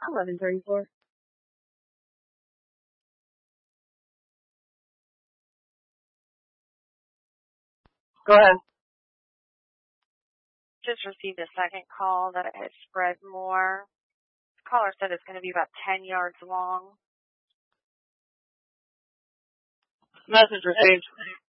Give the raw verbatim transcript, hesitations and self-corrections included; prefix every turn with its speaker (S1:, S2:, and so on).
S1: eleven thirty-four. Go ahead.
S2: Just received a second call that it had spread more. The caller said it's going to be about ten yards long.
S1: Message received.